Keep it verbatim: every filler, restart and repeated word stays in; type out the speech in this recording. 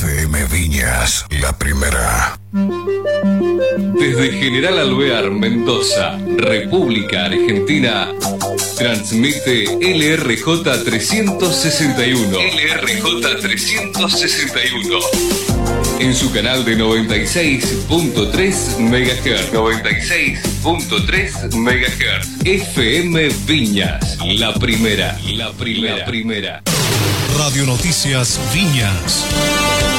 F M Viñas, la primera. Desde General Alvear, Mendoza, República Argentina, transmite L R J trescientos sesenta y uno. L R J trescientos sesenta y uno. En su canal de noventa y seis punto tres megahertz. noventa y seis punto tres megahertz. F M Viñas, la primera, la primera, la primera. Radio Noticias Viñas.